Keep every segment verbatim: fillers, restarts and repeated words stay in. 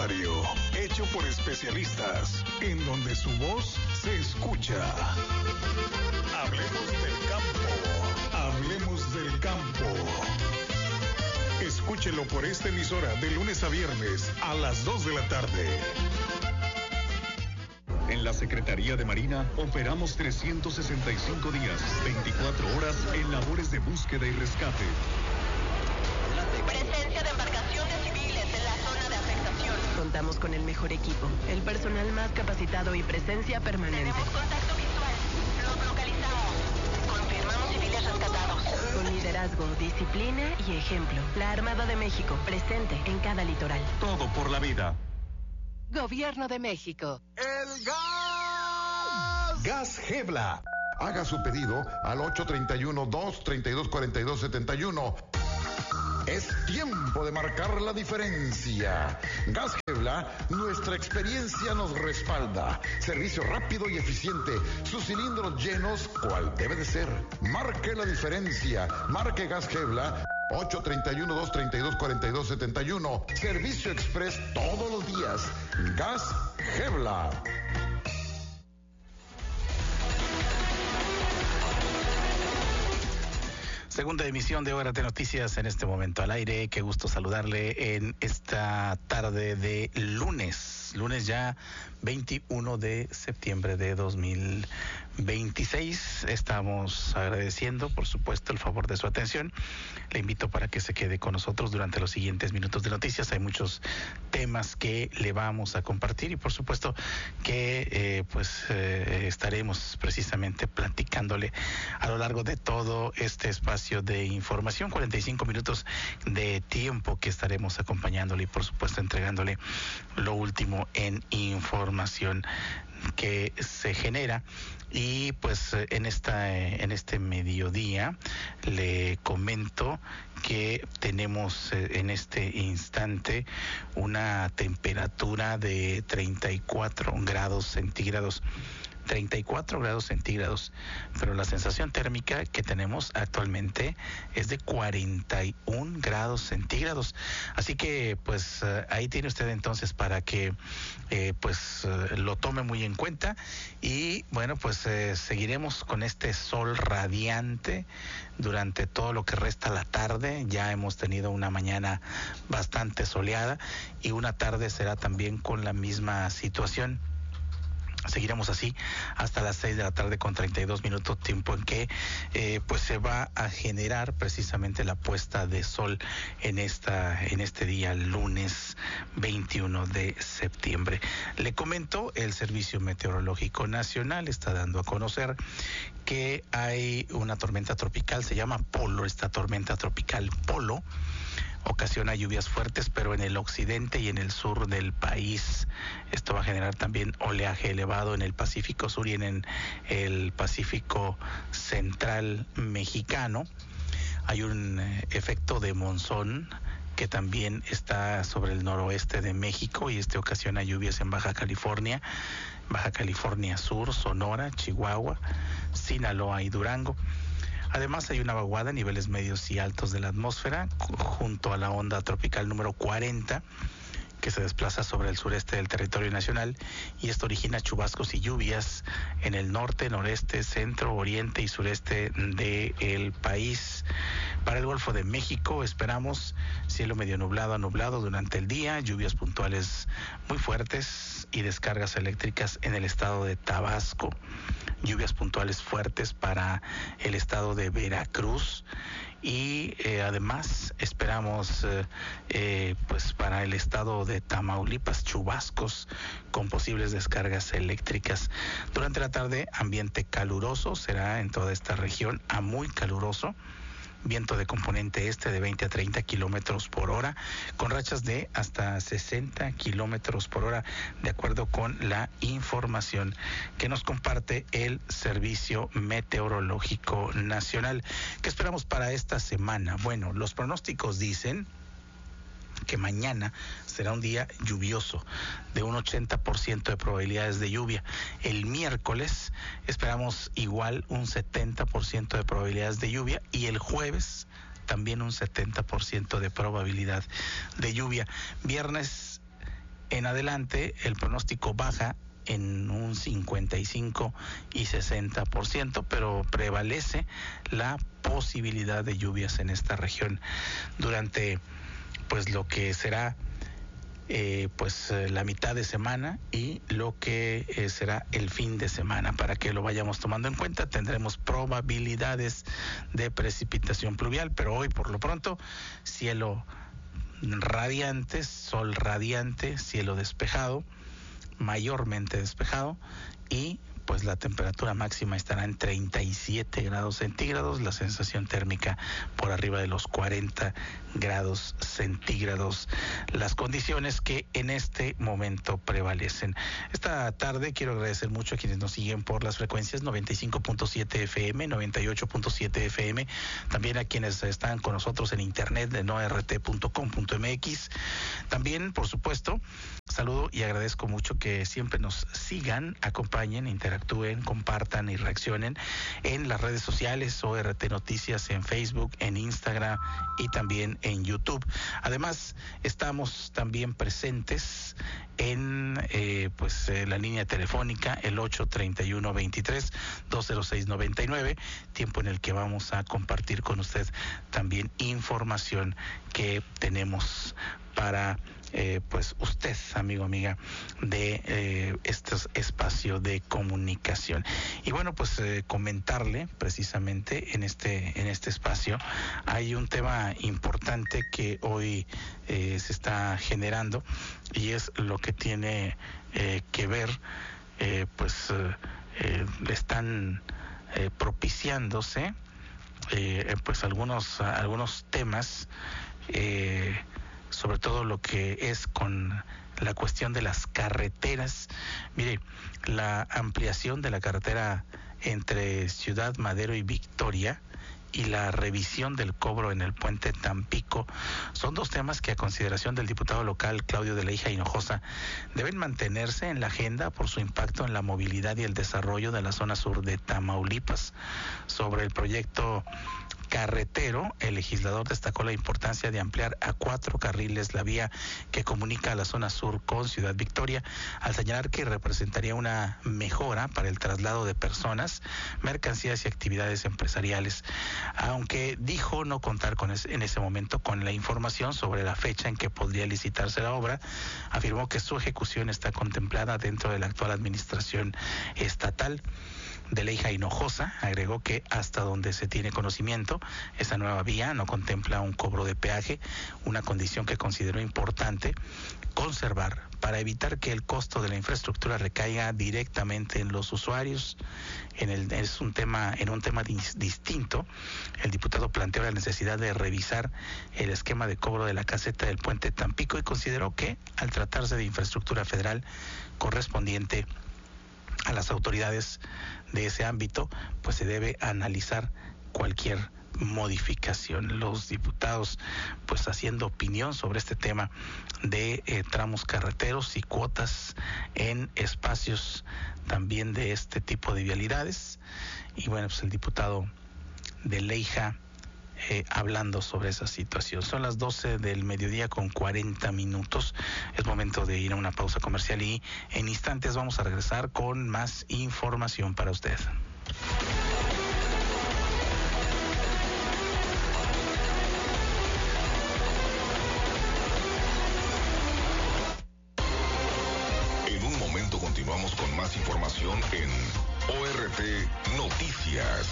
agropecuario, hecho por especialistas, en donde su voz se escucha. Hablemos del campo. Hablemos del campo. Escúchelo por esta emisora de lunes a viernes a las dos de la tarde. En la Secretaría de Marina operamos trescientos sesenta y cinco días, veinticuatro horas en labores de búsqueda y rescate. Presencia de embarcaciones civiles en la zona de afectación. Contamos con el mejor equipo, el personal más capacitado y presencia permanente. Tenemos contacto visual. Los localizamos. Confirmamos civiles rescatados. Con liderazgo, disciplina y ejemplo. La Armada de México, presente en cada litoral. Todo por la vida. Gobierno de México. ¡El gas! Gas Gebla. Haga su pedido al ocho treinta y uno, dos treinta y dos, cuarenta y dos setenta y uno. Es tiempo de marcar la diferencia. Gas Gebla, nuestra experiencia nos respalda. Servicio rápido y eficiente. Sus cilindros llenos, cual debe de ser. Marque la diferencia. Marque Gas Gebla. ocho treinta y uno, dos treinta y dos, cuarenta y dos setenta y uno. Servicio express todos los días. Gas Gebla. Segunda emisión de Hora de Noticias en este momento al aire. Qué gusto saludarle en esta tarde de lunes. Lunes ya veintiuno de septiembre de dos mil veintiséis. Estamos agradeciendo, por supuesto, el favor de su atención. Le invito para que se quede con nosotros durante los siguientes minutos de noticias. Hay muchos temas que le vamos a compartir y, por supuesto, que eh, pues eh, estaremos precisamente platicándole a lo largo de todo este espacio de información. cuarenta y cinco minutos de tiempo que estaremos acompañándole y, por supuesto, entregándole lo último en información que se genera. Y pues en esta en este mediodía le comento que tenemos en este instante una temperatura de treinta y cuatro grados centígrados. treinta y cuatro grados centígrados, pero la sensación térmica que tenemos actualmente es de cuarenta y un grados centígrados. Así que pues ahí tiene usted entonces para que eh, pues lo tome muy en cuenta. Y bueno, pues eh, seguiremos con este sol radiante durante todo lo que resta la tarde. Ya hemos tenido una mañana bastante soleada y una tarde será también con la misma situación. Seguiremos así hasta las seis de la tarde con treinta y dos minutos, tiempo en que eh, pues se va a generar precisamente la puesta de sol en esta en este día lunes veintiuno de septiembre. Le comento, el Servicio Meteorológico Nacional está dando a conocer que hay una tormenta tropical, se llama Polo. Esta tormenta tropical Polo ocasiona lluvias fuertes, pero en el occidente y en el sur del país. Esto va a generar también oleaje elevado en el Pacífico Sur y en el Pacífico Central mexicano. Hay un eh, efecto de monzón que también está sobre el noroeste de México y este ocasiona lluvias en Baja California, Baja California Sur, Sonora, Chihuahua, Sinaloa y Durango. Además hay una vaguada a niveles medios y altos de la atmósfera junto a la onda tropical número cuarenta que se desplaza sobre el sureste del territorio nacional, y esto origina chubascos y lluvias en el norte, noreste, centro, oriente y sureste del país. Para el Golfo de México esperamos cielo medio nublado a nublado durante el día, lluvias puntuales muy fuertes y descargas eléctricas en el estado de Tabasco. Lluvias puntuales fuertes para el estado de Veracruz y eh, además esperamos eh, eh, pues para el estado de Tamaulipas chubascos con posibles descargas eléctricas. Durante la tarde ambiente caluroso será en toda esta región, a muy caluroso. Viento de componente este de veinte a treinta kilómetros por hora, con rachas de hasta sesenta kilómetros por hora, de acuerdo con la información que nos comparte el Servicio Meteorológico Nacional. ¿Qué esperamos para esta semana? Bueno, los pronósticos dicen que mañana será un día lluvioso, de un ochenta por ciento de probabilidades de lluvia. El miércoles esperamos igual un setenta por ciento de probabilidades de lluvia, y el jueves también un setenta por ciento de probabilidad de lluvia. Viernes en adelante el pronóstico baja en un cincuenta y cinco y sesenta por ciento, pero prevalece la posibilidad de lluvias en esta región durante pues lo que será eh, pues eh, la mitad de semana y lo que eh, será el fin de semana. Para que lo vayamos tomando en cuenta, tendremos probabilidades de precipitación pluvial, pero hoy por lo pronto cielo radiante, sol radiante, cielo despejado, mayormente despejado, y pues la temperatura máxima estará en treinta y siete grados centígrados, la sensación térmica por arriba de los cuarenta grados centígrados, las condiciones que en este momento prevalecen. Esta tarde quiero agradecer mucho a quienes nos siguen por las frecuencias noventa y cinco punto siete F M, noventa y ocho punto siete F M, también a quienes están con nosotros en internet de no r t punto com punto m x. También, por supuesto, saludo y agradezco mucho que siempre nos sigan, acompañen, interactúen, compartan y reaccionen en las redes sociales, O R T Noticias en Facebook, en Instagram y también en YouTube. Además, estamos también presentes en eh, pues eh, la línea telefónica, el ocho treinta y uno veintitrés dos cero seis noventa y nueve, tiempo en el que vamos a compartir con usted también información que tenemos para Eh, pues usted, amigo, amiga, de eh, este espacio de comunicación. Y bueno, pues eh, comentarle precisamente en este, en este espacio, hay un tema importante que hoy eh, se está generando, y es lo que tiene eh, que ver, eh, pues eh, eh, están eh, propiciándose eh, pues algunos, algunos temas, eh, sobre todo lo que es con la cuestión de las carreteras. Mire, la ampliación de la carretera entre Ciudad Madero y Victoria y la revisión del cobro en el puente Tampico son dos temas que, a consideración del diputado local Claudio de Leija Hinojosa, deben mantenerse en la agenda por su impacto en la movilidad y el desarrollo de la zona sur de Tamaulipas. Sobre el proyecto carretero, el legislador destacó la importancia de ampliar a cuatro carriles la vía que comunica a la zona sur con Ciudad Victoria, al señalar que representaría una mejora para el traslado de personas, mercancías y actividades empresariales. Aunque dijo no contar con es, en ese momento con la información sobre la fecha en que podría licitarse la obra, afirmó que su ejecución está contemplada dentro de la actual administración estatal. De Leija Hinojosa agregó que hasta donde se tiene conocimiento, esa nueva vía no contempla un cobro de peaje, una condición que consideró importante conservar para evitar que el costo de la infraestructura recaiga directamente en los usuarios. En el, es un tema, en un tema dis, distinto, el diputado planteó la necesidad de revisar el esquema de cobro de la caseta del puente Tampico y consideró que, al tratarse de infraestructura federal correspondiente a las autoridades de ese ámbito, pues se debe analizar cualquier modificación. Los diputados pues haciendo opinión sobre este tema de eh, tramos carreteros y cuotas en espacios también de este tipo de vialidades. Y bueno, pues el diputado de Leija Eh, hablando sobre esa situación. Son las doce del mediodía con cuarenta minutos. Es momento de ir a una pausa comercial y en instantes vamos a regresar con más información para usted. En un momento continuamos con más información en O R T Noticias.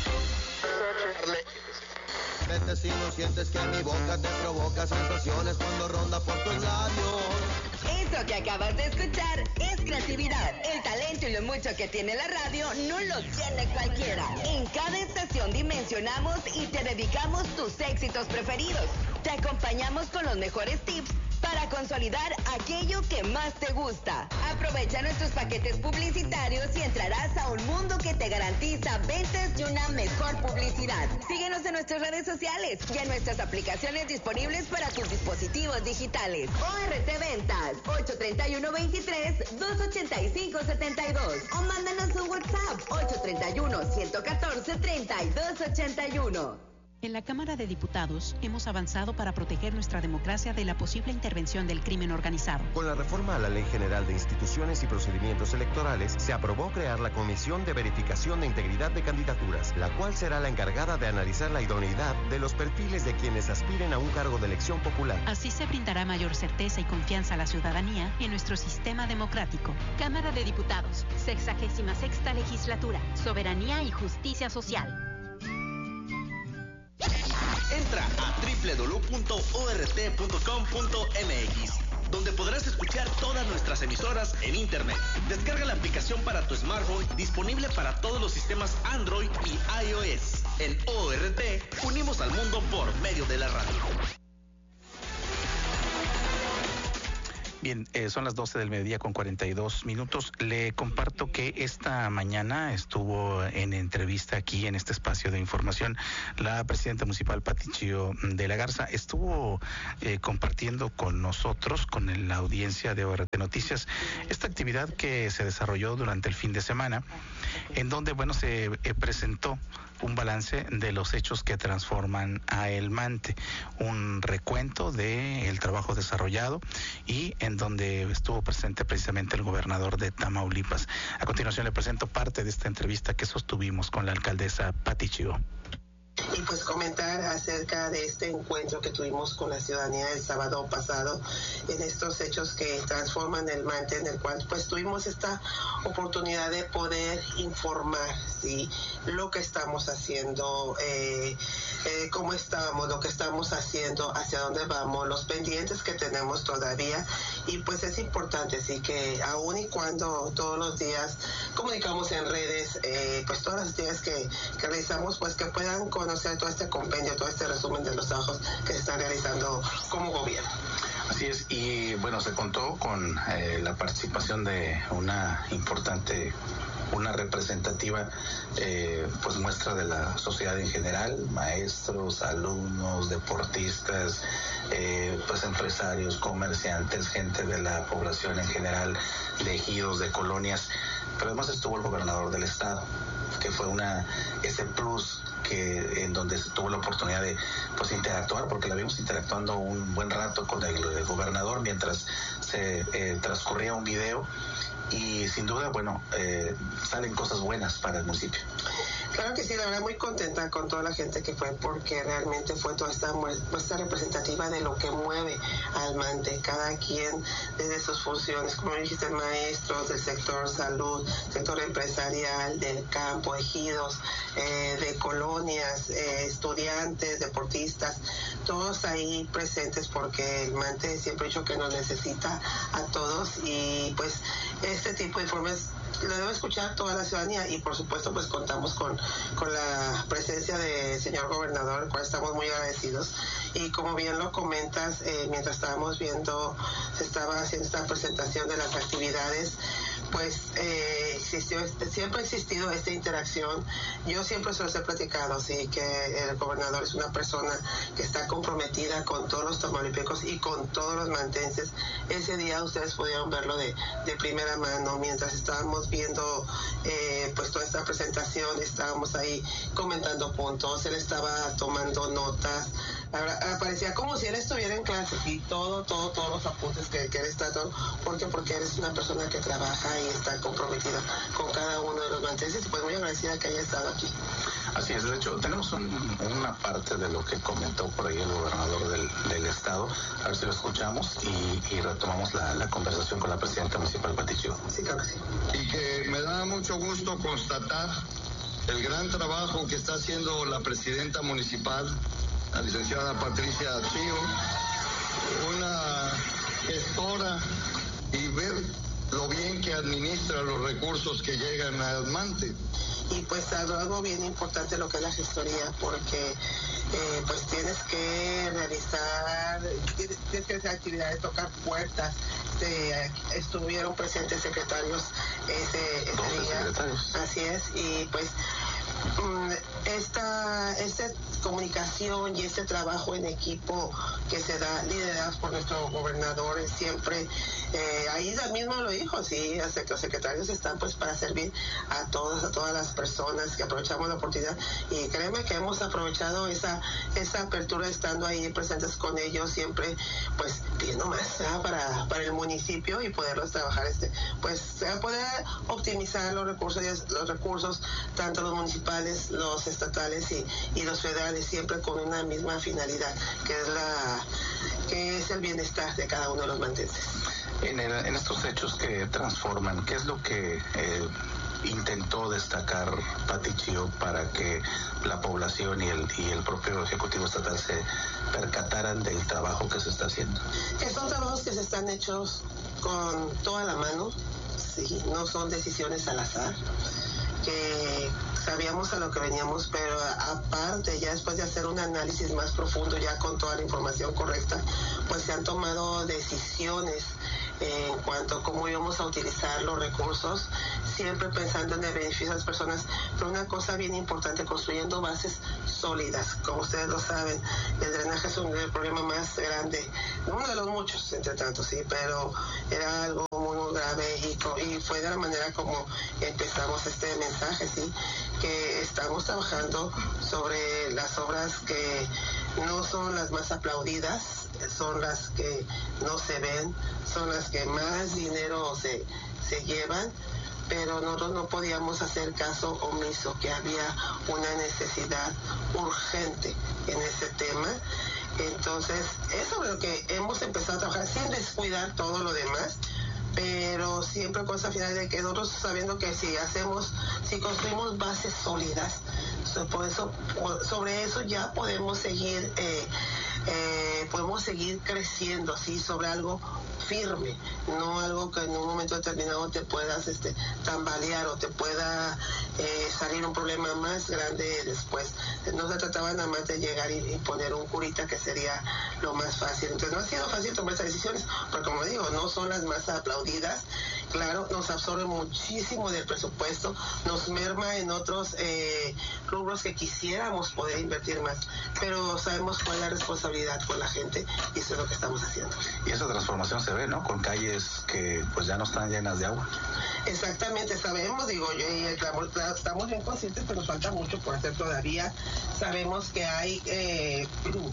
Vete si no sientes que mi boca te provoca sensaciones cuando ronda por tus labios. Eso que acabas de escuchar es creatividad. El talento y lo mucho que tiene la radio no lo tiene cualquiera. En cada estación dimensionamos y te dedicamos tus éxitos preferidos. Te acompañamos con los mejores tips para consolidar aquello que más te gusta. Aprovecha nuestros paquetes publicitarios y entrarás a un mundo que te garantiza ventas y una mejor publicidad. Síguenos en nuestras redes sociales y en nuestras aplicaciones disponibles para tus dispositivos digitales. O R T Ventas, ocho treinta y uno veintitrés dos ochenta y cinco setenta y dos. O mándanos un WhatsApp, ocho treinta y uno ciento catorce treinta y dos ochenta y uno. En la Cámara de Diputados hemos avanzado para proteger nuestra democracia de la posible intervención del crimen organizado. Con la reforma a la Ley General de Instituciones y Procedimientos Electorales, se aprobó crear la Comisión de Verificación de Integridad de Candidaturas, la cual será la encargada de analizar la idoneidad de los perfiles de quienes aspiren a un cargo de elección popular. Así se brindará mayor certeza y confianza a la ciudadanía en nuestro sistema democrático. Cámara de Diputados, sexagésima sexta legislatura, soberanía y justicia social. Entra a doble u doble u doble u punto o r t punto com punto m x, donde podrás escuchar todas nuestras emisoras en internet. Descarga la aplicación para tu smartphone, disponible para todos los sistemas Android y iOS. En O R T, unimos al mundo por medio de la radio. Bien, eh, son las doce del mediodía con cuarenta y dos minutos. Le comparto que esta mañana estuvo en entrevista aquí en este espacio de información la presidenta municipal Pati Chío de la Garza. Estuvo eh, compartiendo con nosotros, con la audiencia de O R T Noticias, esta actividad que se desarrolló durante el fin de semana, en donde, bueno, se eh, presentó un balance de los hechos que transforman a El Mante, un recuento del trabajo desarrollado y en donde estuvo presente precisamente el gobernador de Tamaulipas. A continuación le presento parte de esta entrevista que sostuvimos con la alcaldesa Pati Chío. Y pues comentar acerca de este encuentro que tuvimos con la ciudadanía el sábado pasado en estos hechos que transforman El Mante, en el cual pues tuvimos esta oportunidad de poder informar, ¿sí?, lo que estamos haciendo, eh, eh, cómo estamos, lo que estamos haciendo, hacia dónde vamos, los pendientes que tenemos todavía. Y pues es importante, sí, que aun y cuando todos los días comunicamos en redes, eh, pues todas las días que, que realizamos, pues que puedan conocer todo este compendio, todo este resumen de los trabajos que se están realizando como gobierno. Así es, y bueno, se contó con eh, la participación de una importante, una representativa eh, pues muestra de la sociedad en general, maestros, alumnos, deportistas, eh, pues empresarios, comerciantes, gente de la población en general, de ejidos, de colonias, pero además estuvo el gobernador del estado, que fue una ese plus que en donde se tuvo la oportunidad de pues interactuar, porque la vimos interactuando un buen rato con el, el gobernador mientras se eh, transcurría un video, y sin duda, bueno, eh, salen cosas buenas para el municipio. Claro que sí, la verdad muy contenta con toda la gente que fue, porque realmente fue toda esta muestra representativa de lo que mueve al Mante, cada quien desde sus funciones, como dijiste, maestros del sector salud, sector empresarial, del campo, ejidos, eh, de colonias, eh, estudiantes, deportistas, todos ahí presentes, porque el Mante siempre ha dicho que nos necesita a todos, y pues este tipo de informes lo debe escuchar toda la ciudadanía, y por supuesto pues contamos con, con la presencia del señor gobernador, el cual estamos muy agradecidos. Y como bien lo comentas, eh, mientras estábamos viendo, se estaba haciendo esta presentación de las actividades, pues eh, existió, siempre ha existido esta interacción. Yo siempre se los he platicado, sí, que el gobernador es una persona que está comprometida con todos los tamaulipecos y con todos los mantenses. Ese día ustedes pudieron verlo de, de primera mano, mientras estábamos viendo eh, pues toda esta presentación, estábamos ahí comentando puntos, él estaba tomando notas, parecía como si él estuviera en clase, y todo, todo, todos los apuntes que, que él está todo, porque porque él es una persona que trabaja y está comprometida con cada uno de los mantenses, y pues muy agradecida que haya estado aquí. Así es, de hecho, tenemos un, una parte de lo que comentó por ahí el gobernador del, del estado, a ver si lo escuchamos y, y retomamos la, la conversación con la presidenta municipal, Pati Chío. Sí, claro que sí. Y que me da mucho gusto constatar el gran trabajo que está haciendo la presidenta municipal, la licenciada Patricia Chío, una gestora, y ver lo bien que administra los recursos que llegan al Mante. Y pues algo bien importante lo que es la gestoría, porque eh, pues tienes que realizar, tienes, tienes que hacer actividades, tocar puertas. Eh, estuvieron presentes secretarios ese, ese día. Secretarios. Así es, y pues esta, esta comunicación y este trabajo en equipo que se da liderados por nuestro gobernador siempre Eh, ahí mismo lo dijo, sí, los secretarios están pues para servir a todas, a todas las personas que aprovechamos la oportunidad, y créeme que hemos aprovechado esa, esa apertura estando ahí presentes con ellos, siempre pues pidiendo más ¿eh? para, para el municipio y poderlos trabajar, este, pues poder optimizar los recursos, los recursos, tanto los municipales, los estatales y, y los federales, siempre con una misma finalidad, que es la que es el bienestar de cada uno de los mantenses. En, el, en estos hechos que transforman, ¿qué es lo que eh, intentó destacar Pati Chío para que la población y el, y el propio Ejecutivo Estatal se percataran del trabajo que se está haciendo? Que son trabajos que se están hechos con toda la mano, sí, no son decisiones al azar, que sabíamos a lo que veníamos, pero aparte, ya después de hacer un análisis más profundo, ya con toda la información correcta, pues se han tomado decisiones en cuanto a cómo íbamos a utilizar los recursos, siempre pensando en el beneficio de las personas, pero una cosa bien importante, construyendo bases sólidas. Como ustedes lo saben, el drenaje es un, el problema más grande, uno de los muchos, entre tanto, sí, pero era algo muy, muy grave, y, y fue de la manera como empezamos este mensaje, sí, que estamos trabajando sobre las obras que no son las más aplaudidas, son las que no se ven, son las que más dinero se, se llevan, pero nosotros no podíamos hacer caso omiso, que había una necesidad urgente en ese tema. Entonces, es sobre lo que hemos empezado a trabajar sin descuidar todo lo demás, pero siempre con esa finalidad de que nosotros sabiendo que si hacemos, si construimos bases sólidas, por eso, sobre eso ya podemos seguir eh, eh, podemos seguir creciendo, ¿sí? Sobre algo firme, no algo que en un momento determinado te puedas este, tambalear o te pueda eh, salir un problema más grande después. No se trataba nada más de llegar y, y poner un curita, que sería lo más fácil. Entonces no ha sido fácil tomar esas decisiones, porque como digo, no son las más aplaudidas. Claro, nos absorbe muchísimo del presupuesto, nos merma en otros eh, rubros que quisiéramos poder invertir más, pero sabemos cuál es la responsabilidad con la gente, y eso es lo que estamos haciendo. Y esa transformación se ve, ¿no? Con calles que pues ya no están llenas de agua. Exactamente, sabemos, digo yo, y estamos, estamos bien conscientes, pero nos falta mucho por hacer todavía. Sabemos que hay eh,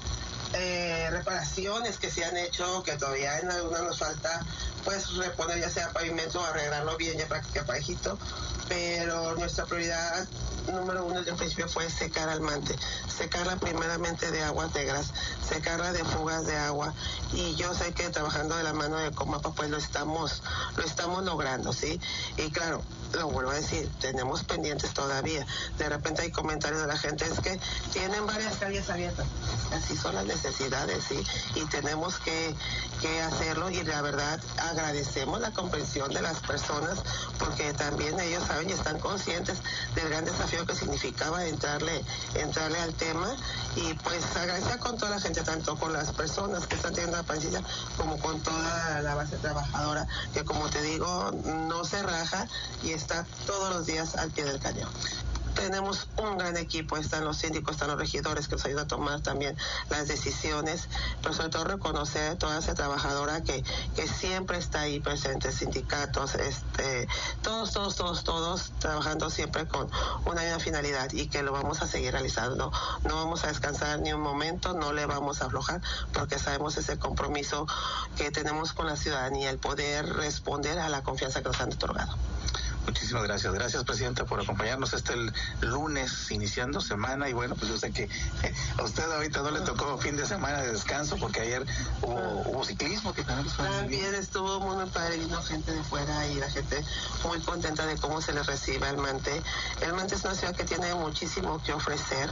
eh, reparaciones que se han hecho, que todavía en algunas nos falta pues reponer, ya sea pavimento o arreglarlo bien ya para que quede parejito, pero nuestra prioridad número uno desde el principio fue secar al Mante, secarla primeramente de aguas negras, secarla de fugas de agua, y yo sé que trabajando de la mano de Comapa pues lo estamos, lo estamos logrando, ¿sí? Y claro, lo vuelvo a decir, tenemos pendientes todavía. De repente hay comentarios de la gente, es que tienen varias calles abiertas. Así son las necesidades, ¿sí? Y tenemos que, que hacerlo, y la verdad agradecemos la comprensión de las personas, porque también ellos saben y están conscientes del gran desafío que significaba entrarle, entrarle al tema, y pues agradecer con toda la gente, tanto con las personas que están teniendo la pancilla, como con toda la base trabajadora, que como te digo, no se raja y está todos los días al pie del cañón. Tenemos un gran equipo, están los síndicos, están los regidores que nos ayudan a tomar también las decisiones, pero sobre todo reconocer a toda esa trabajadora que, que siempre está ahí presente, sindicatos, este, todos, todos, todos, todos trabajando siempre con una misma finalidad, y que lo vamos a seguir realizando. No vamos a descansar ni un momento, no le vamos a aflojar, porque sabemos ese compromiso que tenemos con la ciudadanía, el poder responder a la confianza que nos han otorgado. Muchísimas gracias. Gracias, Presidenta, por acompañarnos este el lunes, iniciando semana. Y bueno, pues yo sé que a usted ahorita no le tocó fin de semana de descanso, porque ayer hubo, hubo ciclismo. Que también, también estuvo muy padre, vino gente de fuera y la gente muy contenta de cómo se le recibe al Mante. El Mante es una ciudad que tiene muchísimo que ofrecer,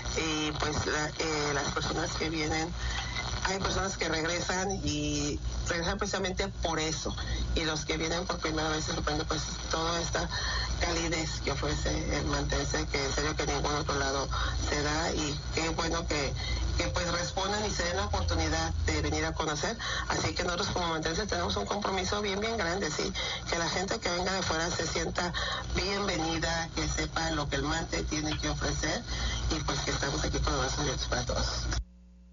y pues la, eh, las personas que vienen, hay personas que regresan y regresan precisamente por eso, y los que vienen por primera vez se sorprenden pues toda esta calidez que ofrece el mantense, que en serio que en ningún otro lado se da, y qué bueno que, que pues respondan y se den la oportunidad de venir a conocer. Así que nosotros como mantenses tenemos un compromiso bien bien grande, sí, que la gente que venga de fuera se sienta bienvenida, que sepa lo que el Mante tiene que ofrecer, y pues que estamos aquí con los brazos abiertos para todos.